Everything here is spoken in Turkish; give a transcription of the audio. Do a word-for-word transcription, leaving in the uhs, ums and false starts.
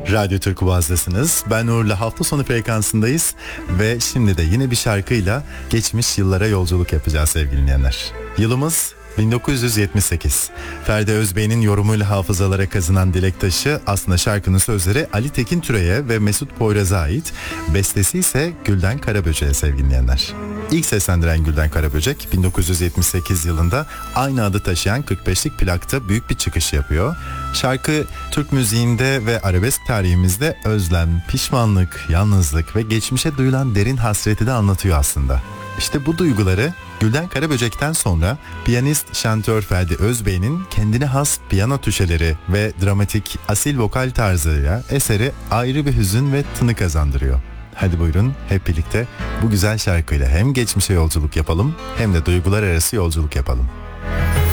Radyo Türk Boğaz'dasınız. Ben Uğur'la hafta sonu frekansındayız. Ve şimdi de yine bir şarkıyla geçmiş yıllara yolculuk yapacağız sevgili dinleyenler. Yılımız bin dokuz yüz yetmiş sekiz. Ferdi Özbey'in yorumuyla hafızalara kazınan Dilek Taşı, aslında şarkının sözleri Ali Tekin Türe'ye ve Mesut Poyraz'a ait. Bestesi ise Gülden Karaböcek'e sevgili dinleyenler. İlk seslendiren Gülden Karaböcek bin dokuz yüz yetmiş sekiz yılında aynı adı taşıyan kırk beşlik plakta büyük bir çıkış yapıyor. Şarkı Türk müziğinde ve arabesk tarihimizde özlem, pişmanlık, yalnızlık ve geçmişe duyulan derin hasreti de anlatıyor aslında. İşte bu duyguları Gülden Karaböcek'ten sonra piyanist şantör Ferdi Özbey'in kendine has piyano tuşeleri ve dramatik asil vokal tarzıyla eseri ayrı bir hüzün ve tını kazandırıyor. Hadi buyurun hep birlikte bu güzel şarkıyla hem geçmişe yolculuk yapalım hem de duygular arası yolculuk yapalım.